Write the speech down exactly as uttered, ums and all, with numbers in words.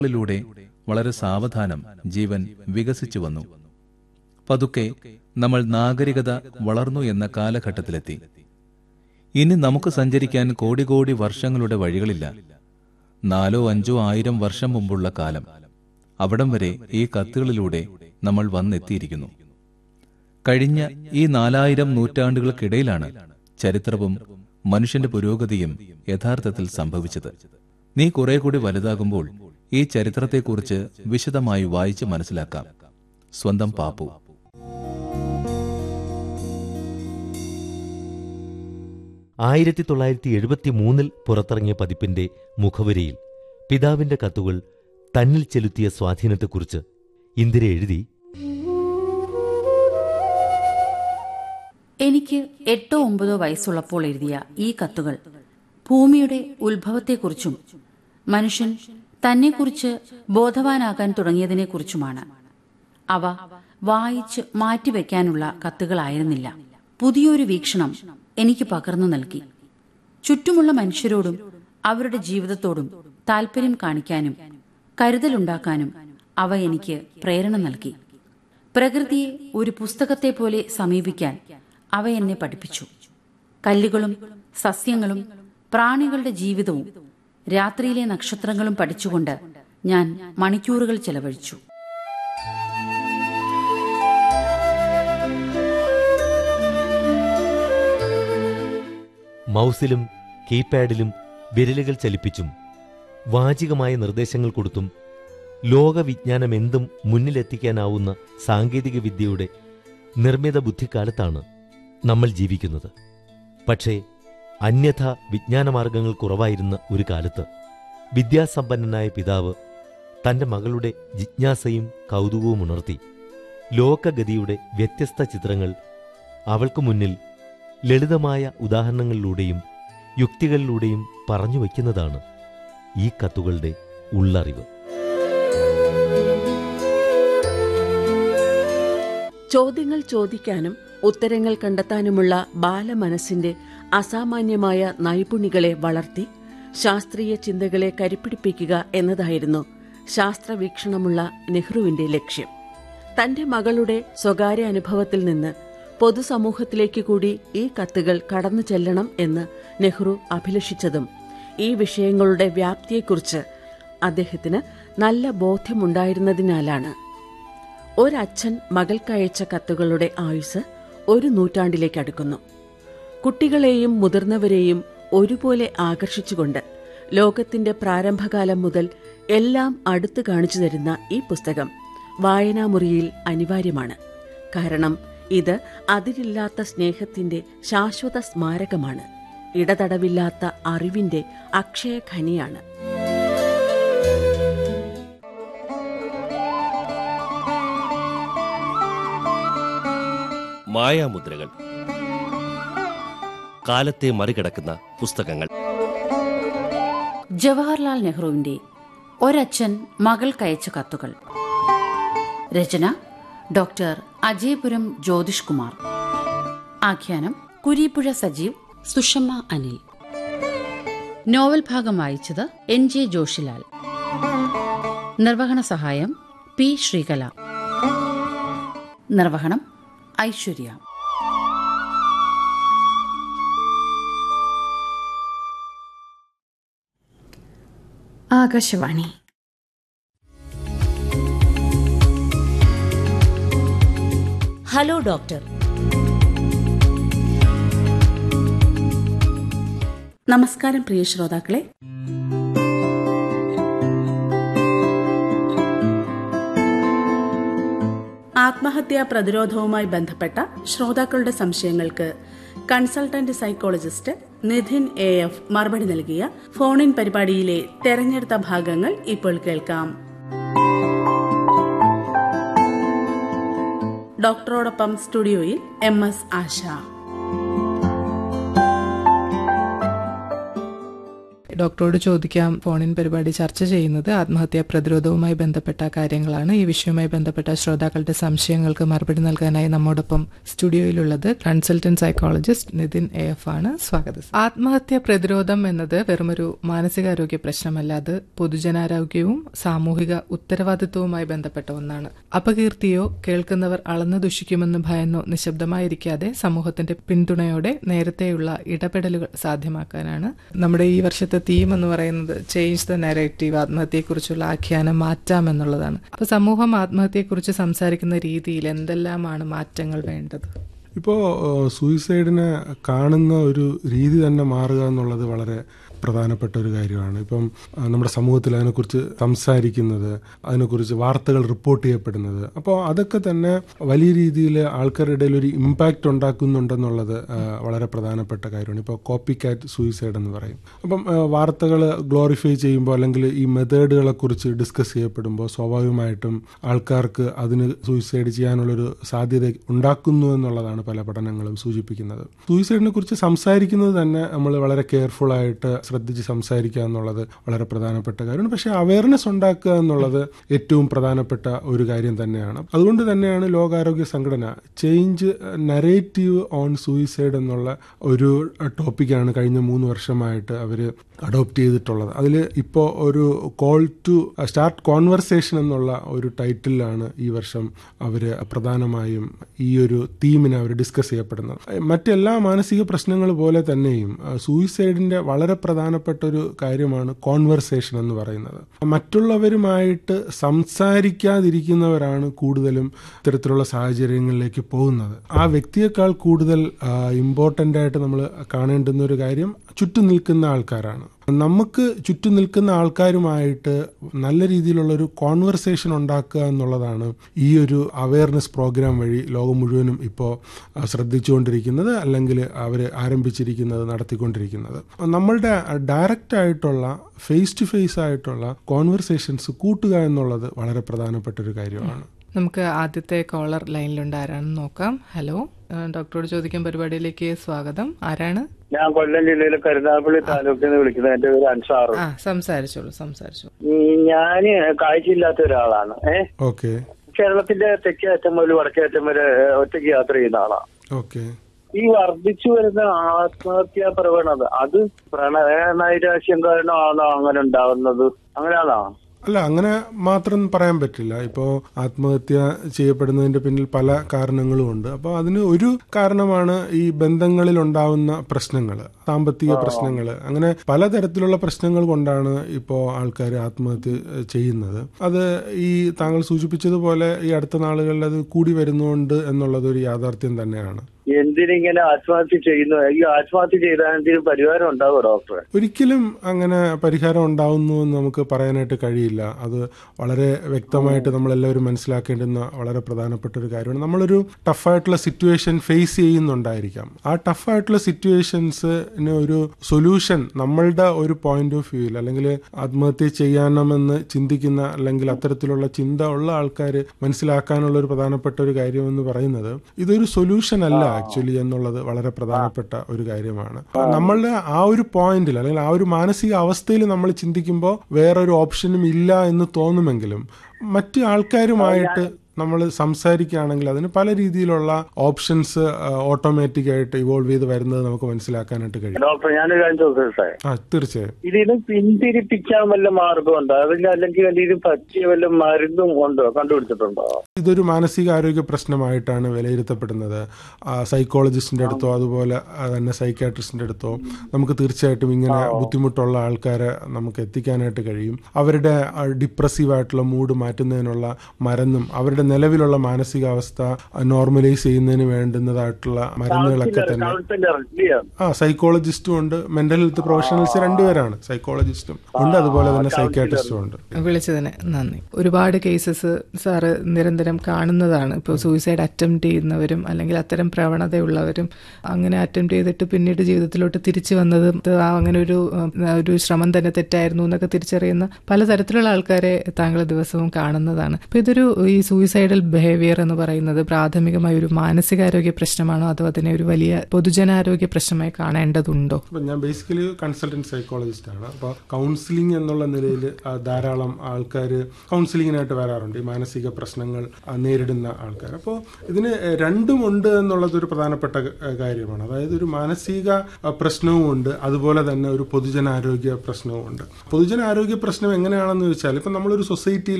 ിലൂടെ വളരെ സാവധാനം ജീവൻ വികസിച്ചു വന്നു. പതുക്കെ നമ്മൾ നാഗരികത വളർന്നു എന്ന കാലഘട്ടത്തിലെത്തി. ഇനി നമുക്ക് സഞ്ചരിക്കാൻ കോടി കോടി വർഷങ്ങളുടെ വഴികളില്ല. നാലോ അഞ്ചോ ആയിരം വർഷം മുമ്പുള്ള കാലം, അവിടം വരെ ഈ കത്തുകളിലൂടെ നമ്മൾ വന്നെത്തിയിരിക്കുന്നു. കഴിഞ്ഞ ഈ നാലായിരം നൂറ്റാണ്ടുകൾക്കിടയിലാണ് ചരിത്രവും മനുഷ്യന്റെ പുരോഗതിയും യഥാർത്ഥത്തിൽ സംഭവിച്ചത്. നീ കുറെ കൂടി വലുതാകുമ്പോൾ ഈ ചരിത്രത്തെക്കുറിച്ച് വിശദമായി വായിച്ച് മനസ്സിലാക്കാം. സ്വന്തം പാപ്പു. ആയിരത്തി തൊള്ളായിരത്തി എഴുപത്തി മൂന്നിൽ പുറത്തിറങ്ങിയ പതിപ്പിന്റെ മുഖവരിയിൽ പിതാവിന്റെ കത്തുകൾ തന്നിൽ ചെലുത്തിയ സ്വാധീനത്തെക്കുറിച്ച് ഇന്ദിര എഴുതി: എനിക്ക് എട്ടോ ഒമ്പതോ വയസ്സുള്ളപ്പോൾ എഴുതിയ ഈ കത്തുകൾ ഭൂമിയുടെ ഉത്ഭവത്തെക്കുറിച്ചും മനുഷ്യൻ തന്നെക്കുറിച്ച് ബോധവാനാകാൻ തുടങ്ങിയതിനെക്കുറിച്ചുമാണ്. അവ വായിച്ച് മാറ്റിവെക്കാനുള്ള കത്തുകളായിരുന്നില്ല. പുതിയൊരു വീക്ഷണം എനിക്ക് പകർന്നു നൽകി. ചുറ്റുമുള്ള മനുഷ്യരോടും അവരുടെ ജീവിതത്തോടും താൽപര്യം കാണിക്കാനും കരുതലുണ്ടാക്കാനും അവ എനിക്ക് പ്രേരണ നൽകി. പ്രകൃതിയെ ഒരു പുസ്തകത്തെ പോലെ സമീപിക്കാൻ അവ എന്നെ പഠിപ്പിച്ചു. കല്ലുകളും സസ്യങ്ങളും പ്രാണികളുടെ ജീവിതവും രാത്രിയിലെ നക്ഷത്രങ്ങളും പഠിച്ചുകൊണ്ട് ഞാൻ മണിക്കൂറുകൾ ചെലവഴിച്ചു. മൗസിലും കീപാഡിലും വിരലുകൾ ചലിപ്പിച്ചും വാചികമായ നിർദ്ദേശങ്ങൾ കൊടുത്തും ലോകവിജ്ഞാനമെന്തും മുന്നിലെത്തിക്കാനാവുന്ന സാങ്കേതിക വിദ്യയുടെ നിർമ്മിത ബുദ്ധിക്കാലത്താണ് നമ്മൾ ജീവിക്കുന്നത്. പക്ഷേ അന്യഥ വിജ്ഞാനമാർഗങ്ങൾ കുറവായിരുന്ന ഒരു കാലത്ത് വിദ്യാസമ്പന്നനായ പിതാവ് തന്റെ മകളുടെ ജിജ്ഞാസയും കൗതുകവും ഉണർത്തി ലോകഗതിയുടെ വ്യത്യസ്ത ചിത്രങ്ങൾ അവൾക്കു മുന്നിൽ ലളിതമായ ഉദാഹരണങ്ങളിലൂടെയും യുക്തികളിലൂടെയും പറഞ്ഞു വയ്ക്കുന്നതാണ് ഈ കത്തുകളുടെ ഉള്ളറിവ്. ചോദ്യങ്ങൾ ചോദിക്കാനും ഉത്തരങ്ങൾ കണ്ടെത്താനുമുള്ള ബാലമനസ്സിന്റെ അസാമാന്യമായ നൈപുണികളെ വളർത്തി ശാസ്ത്രീയ ചിന്തകളെ കരുപ്പിടിപ്പിക്കുക എന്നതായിരുന്നു ശാസ്ത്രവീക്ഷണമുള്ള നെഹ്റുവിന്റെ ലക്ഷ്യം. തന്റെ മകളുടെ സ്വകാര്യ അനുഭവത്തിൽ നിന്ന് പൊതുസമൂഹത്തിലേക്ക് കൂടി ഈ കത്തുകൾ കടന്നു ചെല്ലണം എന്ന് നെഹ്റു അഭിലഷിച്ചതും ഈ വിഷയങ്ങളുടെ വ്യാപ്തിയെക്കുറിച്ച് അദ്ദേഹത്തിന് നല്ല ബോധ്യമുണ്ടായിരുന്നതിനാലാണ്. ഒരച്ഛൻ മകൾക്കയച്ച കത്തുകളുടെ ആയുസ് ഒരു നൂറ്റാണ്ടിലേക്ക് അടുക്കുന്നു. കുട്ടികളെയും മുതിർന്നവരെയും ഒരുപോലെ ആകർഷിച്ചുകൊണ്ട് ലോകത്തിന്റെ പ്രാരംഭകാലം മുതൽ എല്ലാം അടുത്ത് കാണിച്ചു തരുന്ന ഈ പുസ്തകം വായനാമുറിയിൽ അനിവാര്യമാണ്. കാരണം ഇത് അതിരില്ലാത്ത സ്നേഹത്തിന്റെ ശാശ്വത സ്മാരകമാണ്. ഇടതടവില്ലാത്ത അറിവിന്റെ അക്ഷയഖനിയാണ്. മായാമുദ്രകൾ. കാലത്തെ മറികടക്കുന്ന പുസ്തകങ്ങൾ. ജവഹർലാൽ നെഹ്റുവിന്റെ ഒരച്ഛൻ മകൾക്കയച്ച കത്തുകൾ. രചന ഡോക്ടർ അജയപുരം ജ്യോതിഷ് കുമാർ. ആഖ്യാനം കുരീപ്പുഴ സജീവ്, സുഷമ്മ അനിൽ. നോവൽ ഭാഗം വായിച്ചത് എൻ ജെ ജോഷിലാൽ. നിർവഹണ സഹായം പി ശ്രീകല. നിർവഹണം ഐശ്വര്യ. ആകാശവാണി. Hello doctor. നമസ്കാരം പ്രിയ ശ്രോതാക്കളെ. ആത്മഹത്യാ പ്രതിരോധവുമായി ബന്ധപ്പെട്ട ശ്രോതാക്കളുടെ സംശയങ്ങൾക്ക് consultant psychologist Nidhin A F മറുപടി നൽകിയ ഫോണിൻ പരിപാടിയിലെ തെരഞ്ഞെടുത്ത ഭാഗങ്ങൾ ഇപ്പോൾ കേൾക്കാം. ഡോക്ടറോടൊപ്പം സ്റ്റുഡിയോയിൽ എം എസ് ആശ. ഡോക്ടറോട് ചോദിക്കാം ഫോണിൻ പരിപാടി ചർച്ച ചെയ്യുന്നത് ആത്മഹത്യാ പ്രതിരോധവുമായി ബന്ധപ്പെട്ട കാര്യങ്ങളാണ്. ഈ വിഷയവുമായി ബന്ധപ്പെട്ട ശ്രോതാക്കളുടെ സംശയങ്ങൾക്ക് മറുപടി നൽകാനായി നമ്മോടൊപ്പം സ്റ്റുഡിയോയിലുള്ളത് consultant psychologist Nitin A F ആണ്. സ്വാഗതം. ആത്മഹത്യാ പ്രതിരോധം എന്നത് വെറുമൊരു മാനസികാരോഗ്യ പ്രശ്നമല്ല, അത് പൊതുജനാരോഗ്യവും സാമൂഹിക ഉത്തരവാദിത്വവുമായി ബന്ധപ്പെട്ട ഒന്നാണ്. അപകീർത്തിയോ കേൾക്കുന്നവർ അളന്നു ദുഷിക്കുമെന്ന് ഭയന്നോ നിശബ്ദമായിരിക്കാതെ സമൂഹത്തിന്റെ പിന്തുണയോടെ നേരത്തെയുള്ള ഇടപെടലുകൾ സാധ്യമാക്കാനാണ് നമ്മുടെ ഈ വർഷത്തെ തീം എന്ന് പറയുന്നത് ചേഞ്ച് ദ നരേറ്റീവ്, ആത്മഹത്യയെക്കുറിച്ചുള്ള ആഖ്യാനം മാറ്റാമെന്നുള്ളതാണ്. അപ്പൊ സമൂഹം ആത്മഹത്യയെക്കുറിച്ച് സംസാരിക്കുന്ന രീതിയിൽ എന്തെല്ലാമാണ് മാറ്റങ്ങൾ വേണ്ടത്? ഇപ്പോൾ സൂയിസൈഡിനെ കാണുന്ന ഒരു രീതി തന്നെ മാറുക എന്നുള്ളത് വളരെ പ്രധാനപ്പെട്ട ഒരു കാര്യമാണ്. ഇപ്പം നമ്മുടെ സമൂഹത്തിൽ അതിനെക്കുറിച്ച് സംസാരിക്കുന്നത്, അതിനെക്കുറിച്ച് വാർത്തകൾ റിപ്പോർട്ട് ചെയ്യപ്പെടുന്നത്, അപ്പോൾ അതൊക്കെ തന്നെ വലിയ രീതിയിൽ ആൾക്കാരുടെ ഇടയിൽ ഒരു ഇമ്പാക്റ്റ് ഉണ്ടാക്കുന്നുണ്ടെന്നുള്ളത് വളരെ പ്രധാനപ്പെട്ട കാര്യമാണ്. ഇപ്പോൾ കോപ്പി കാറ്റ് സൂയിസൈഡ് എന്ന് പറയും. അപ്പം വാർത്തകൾ ഗ്ലോറിഫൈ ചെയ്യുമ്പോൾ അല്ലെങ്കിൽ ഈ മെത്തേഡുകളെ കുറിച്ച് ഡിസ്കസ് ചെയ്യപ്പെടുമ്പോൾ സ്വാഭാവികമായിട്ടും ആൾക്കാർക്ക് അതിന് സൂയിസൈഡ് ചെയ്യാനുള്ളൊരു സാധ്യത ഉണ്ടാക്കുന്നു എന്നുള്ളതാണ് പല പഠനങ്ങളും സൂചിപ്പിക്കുന്നത്. സൂയിസൈഡിനെ കുറിച്ച് സംസാരിക്കുന്നത് തന്നെ നമ്മൾ വളരെ കെയർഫുൾ ആയിട്ട് ശ്രദ്ധിച്ച് സംസാരിക്കുക എന്നുള്ളത് വളരെ പ്രധാനപ്പെട്ട കാര്യമാണ്. പക്ഷേ അവയർനെസ് ഉണ്ടാക്കുക എന്നുള്ളത് ഏറ്റവും പ്രധാനപ്പെട്ട ഒരു കാര്യം തന്നെയാണ്. അതുകൊണ്ട് തന്നെയാണ് ലോകാരോഗ്യ സംഘടന ചേഞ്ച് നരേറ്റീവ് ഓൺ സൂയിസൈഡ് എന്നുള്ള ഒരു ടോപ്പിക്കാണ് കഴിഞ്ഞ മൂന്ന് വർഷമായിട്ട് അവർ അഡോപ്റ്റ് ചെയ്തിട്ടുള്ളത്. അതിൽ ഇപ്പോൾ ഒരു കോൾ ടു സ്റ്റാർട്ട് കോൺവെർസേഷൻ എന്നുള്ള ഒരു ടൈറ്റിലാണ് ഈ വർഷം അവർ പ്രധാനമായും ഈ ഒരു തീമിനെ അവർ ഡിസ്കസ് ചെയ്യപ്പെടുന്നത്. മറ്റെല്ലാ മാനസിക പ്രശ്നങ്ങൾ പോലെ തന്നെയും സൂയിസൈഡിന്റെ വളരെ പ്രധാനപ്പെട്ട ഒരു കാര്യമാണ് കോൺവെർസേഷൻ എന്ന് പറയുന്നത്. മറ്റുള്ളവരുമായിട്ട് സംസാരിക്കാതിരിക്കുന്നവരാണ് കൂടുതലും ഇത്തരത്തിലുള്ള സാഹചര്യങ്ങളിലേക്ക് പോകുന്നത്. ആ വ്യക്തിയേക്കാൾ കൂടുതൽ ഇമ്പോർട്ടൻ്റ് ആയിട്ട് നമ്മൾ കാണേണ്ടുന്ന ഒരു കാര്യം ചുറ്റും നിൽക്കുന്ന ആൾക്കാരാണ്. നമുക്ക് ചുറ്റും നിൽക്കുന്ന ആൾക്കാരുമായിട്ട് നല്ല രീതിയിലുള്ള ഒരു കോൺവെർസേഷൻ ഉണ്ടാക്കുക എന്നുള്ളതാണ് ഈ ഒരു അവയർനെസ് പ്രോഗ്രാം വഴി ലോകം മുഴുവനും ഇപ്പോൾ ശ്രദ്ധിച്ചുകൊണ്ടിരിക്കുന്നത്, അല്ലെങ്കിൽ അവർ ആരംഭിച്ചിരിക്കുന്നത്, നടത്തിക്കൊണ്ടിരിക്കുന്നത്. നമ്മളുടെ ഡയറക്റ്റ് ആയിട്ടുള്ള ഫേസ് ടു ഫേസ് ആയിട്ടുള്ള കോൺവെർസേഷൻസ് കൂട്ടുക എന്നുള്ളത് വളരെ പ്രധാനപ്പെട്ട ഒരു കാര്യമാണ്. നമുക്ക് ആദ്യത്തെ കോളർ ലൈനിലുണ്ട്, ആരാണെന്ന് നോക്കാം. ഹലോ, ഡോക്ടറോട് ചോദിക്കാൻ പരിപാടിയിലേക്ക് സ്വാഗതം. ആരാണ്? ഞാൻ കൊല്ലം ജില്ലയിലെ കരുനാഗപ്പള്ളി താലൂക്കിൽ നിന്ന് വിളിക്കുന്നത്. എന്റെ പേര് അൻസാർ. സംസാരിച്ചോളൂ സംസാരിച്ചോളൂ ഞാന് കാഴ്ചയില്ലാത്ത ഒരാളാണ്. ഏഹ് ഓക്കെ. കേരളത്തിന്റെ തെക്കേ അറ്റം മുതൽ വടക്കേ അറ്റം വരെ ഒറ്റയ്ക്ക് യാത്ര ചെയ്യുന്ന ആളാണ്. ഓക്കെ. ഈ വർദ്ധിച്ചു വരുന്ന ആത്മഹത്യാ പ്രവണത അത് പ്രണയ നൈരാശ്യം കാരണമാണോ അങ്ങനെ ഉണ്ടാവുന്നത്? അങ്ങനെയാണോ? അല്ല, അങ്ങനെ മാത്രം പറയാൻ പറ്റില്ല. ഇപ്പോൾ ആത്മഹത്യ ചെയ്യപ്പെടുന്നതിന്റെ പിന്നിൽ പല കാരണങ്ങളും ഉണ്ട്. അപ്പോൾ അതിന് ഒരു കാരണമാണ് ഈ ബന്ധങ്ങളിൽ ഉണ്ടാവുന്ന പ്രശ്നങ്ങൾ, സാമ്പത്തിക പ്രശ്നങ്ങൾ, അങ്ങനെ പലതരത്തിലുള്ള പ്രശ്നങ്ങൾ കൊണ്ടാണ് ഇപ്പോൾ ആൾക്കാർ ആത്മഹത്യ ചെയ്യുന്നത്. അത് ഈ താങ്കൾ സൂചിപ്പിച്ചതുപോലെ ഈ അടുത്ത നാളുകളിൽ അത് കൂടി വരുന്നുണ്ട് എന്നുള്ളത് ഒരു യാഥാർത്ഥ്യം തന്നെയാണ്. എന്തിനിങ്ങനെ ആത്മഹത്യ ചെയ്യുന്നു? ഈ ആത്മഹത്യ ചെയ്താൽ എന്തെങ്കിലും പരിഹാരം ഉണ്ടാവുമോ ഡോക്ടറെ? ഒരിക്കലും അങ്ങനെ പരിഹാരം ഉണ്ടാവുന്നു എന്ന് നമുക്ക് പറയാനായിട്ട് കഴിയില്ല. അത് വളരെ വ്യക്തമായിട്ട് നമ്മളെല്ലാവരും മനസ്സിലാക്കേണ്ടുന്ന വളരെ പ്രധാനപ്പെട്ട ഒരു കാര്യമാണ്. നമ്മളൊരു ടഫായിട്ടുള്ള സിറ്റുവേഷൻ ഫേസ് ചെയ്യുന്നുണ്ടായിരിക്കാം. ആ ടഫായിട്ടുള്ള സിറ്റുവേഷൻസിന് ഒരു സൊല്യൂഷൻ നമ്മളുടെ ഒരു പോയിന്റ് ഓഫ് വ്യൂവിൽ, അല്ലെങ്കിൽ ആത്മഹത്യ ചെയ്യാണമെന്ന് ചിന്തിക്കുന്ന അല്ലെങ്കിൽ അത്തരത്തിലുള്ള ചിന്ത ഉള്ള ആൾക്കാർ മനസ്സിലാക്കാനുള്ള ഒരു പ്രധാനപ്പെട്ട ഒരു കാര്യം എന്ന് പറയുന്നത് ഇതൊരു സൊല്യൂഷൻ അല്ല ആക്ച്വലി എന്നുള്ളത് വളരെ പ്രധാനപ്പെട്ട ഒരു കാര്യമാണ്. നമ്മളുടെ ആ ഒരു പോയിന്റിൽ അല്ലെങ്കിൽ ആ ഒരു മാനസിക അവസ്ഥയിൽ നമ്മൾ ചിന്തിക്കുമ്പോൾ വേറൊരു ഓപ്ഷനും ഇല്ല എന്ന് തോന്നുമെങ്കിലും മറ്റ് ആൾക്കാരുമായിട്ട് നമ്മൾ സംസാരിക്കുകയാണെങ്കിൽ അതിന് പല രീതിയിലുള്ള ഓപ്ഷൻസ് ഓട്ടോമാറ്റിക് ആയിട്ട് ഇവോൾവ് ചെയ്ത് വരുന്നത് നമുക്ക് മനസ്സിലാക്കാനായിട്ട് കഴിയും. ഡോക്ടർ, ഞാനൊരു കാര്യം ചോദിച്ചേ? ആ, തീർച്ചയായും. ഇതിന് പിന്തിരിപ്പിക്കാൻ വല്ല മാർഗമുണ്ടോ? അതിന് അല്ലെങ്കിൽ ഇതിന് പറ്റിയ വല്ല മരുന്നും ഉണ്ടോ, കണ്ടുപിടിച്ചിട്ടുണ്ടോ? ഇതൊരു മാനസികാരോഗ്യ പ്രശ്നമായിട്ടാണ് വിലയിരുത്തപ്പെടുന്നത്. സൈക്കോളജിസ്റ്റിന്റെ അടുത്തോ അതുപോലെ തന്നെ സൈക്കാട്രിസ്റ്റിന്റെ അടുത്തോ നമുക്ക് തീർച്ചയായിട്ടും ഇങ്ങനെ ബുദ്ധിമുട്ടുള്ള ആൾക്കാരെ നമുക്ക് എത്തിക്കാനായിട്ട് കഴിയും. അവരുടെ ഡിപ്രസീവ് ആയിട്ടുള്ള മൂഡ് മാറ്റുന്നതിനുള്ള മരുന്നും അവരുടെ നിലവിലുള്ള മാനസികാവസ്ഥ നോർമലൈസ് ചെയ്യുന്നതിന് വേണ്ടുന്നതായിട്ടുള്ള മരുന്നുകളൊക്കെ തന്നെ ആ സൈക്കോളജിസ്റ്റും ഉണ്ട്, മെന്റൽ ഹെൽത്ത് പ്രൊഫഷണൽസ് രണ്ടുപേരാണ്, സൈക്കോളജിസ്റ്റും ഉണ്ട്, അതുപോലെ തന്നെ സൈക്കാട്രിസ്റ്റും ഉണ്ട്. വിളിച്ചതിന് നന്ദി. ഒരുപാട് കേസസ് സാറ് നിരന്തരം കാണുന്നതാണ്. ഇപ്പോൾ സൂയിസൈഡ് അറ്റംപ്റ്റ് ചെയ്യുന്നവരും അല്ലെങ്കിൽ അത്തരം പ്രവണതയുള്ളവരും അങ്ങനെ അറ്റംപ്റ്റ് ചെയ്തിട്ട് പിന്നീട് ജീവിതത്തിലോട്ട് തിരിച്ചു വന്നതും അങ്ങനെ ഒരു ഒരു ശ്രമം തന്നെ തെറ്റായിരുന്നു എന്നൊക്കെ തിരിച്ചറിയുന്ന പലതരത്തിലുള്ള ആൾക്കാരെ താങ്കൾ ദിവസവും കാണുന്നതാണ്. അപ്പൊ ഇതൊരു ഈ സൂയിസൈഡ് സൂയിസൈഡൽ ബിഹേവിയർ എന്ന് പറയുന്നത് പ്രാഥമികമായ ഒരു മാനസികാരോഗ്യ പ്രശ്നമാണോ അതോ അതിനെ ഒരു വലിയ പൊതുജനാരോഗ്യ പ്രശ്നമായി കാണേണ്ടതുണ്ടോ? അപ്പം ഞാൻ ബേസിക്കലി കൺസൾട്ടന്റ് സൈക്കോളജിസ്റ്റ് ആണ്. അപ്പോൾ കൗൺസിലിംഗ് എന്നുള്ള നിലയിൽ ധാരാളം ആൾക്കാർ കൗൺസിലിങ്ങിനായിട്ട് വരാറുണ്ട്, ഈ മാനസിക പ്രശ്നങ്ങൾ നേരിടുന്ന ആൾക്കാർ. അപ്പോൾ ഇതിന് രണ്ടുമുണ്ട് എന്നുള്ളത് ഒരു പ്രധാനപ്പെട്ട കാര്യമാണ്. അതായത് ഒരു മാനസിക പ്രശ്നവും ഉണ്ട്, അതുപോലെ തന്നെ ഒരു പൊതുജനാരോഗ്യ പ്രശ്നവും ഉണ്ട്. പൊതുജനാരോഗ്യ പ്രശ്നം എങ്ങനെയാണെന്ന് വെച്ചാൽ ഇപ്പം നമ്മളൊരു സൊസൈറ്റിയിൽ